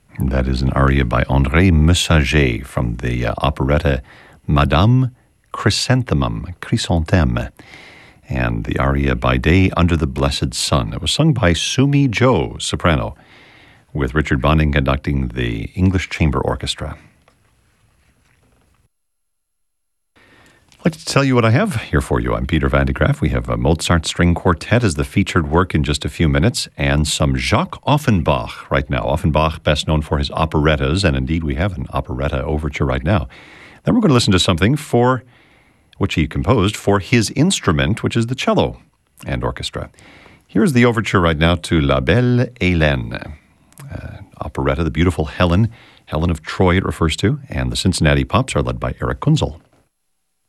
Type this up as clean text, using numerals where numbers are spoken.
That is an aria by André Messager from the operetta Madame Chrysanthème, and the aria By Day Under the Blessed Sun. It was sung by Sumi Jo, soprano, with Richard Bonding conducting the English Chamber Orchestra. I'd like to tell you what I have here for you. I'm Peter Van de Graaff. We have a Mozart String Quartet as the featured work in just a few minutes, and some Jacques Offenbach right now. Offenbach, best known for his operettas, and indeed we have an operetta overture right now. Then we're going to listen to something for which he composed for his instrument, which is the cello and orchestra. Here's the overture right now to La Belle Hélène, operetta, the beautiful Helen of Troy it refers to, and the Cincinnati Pops are led by Eric Kunzel.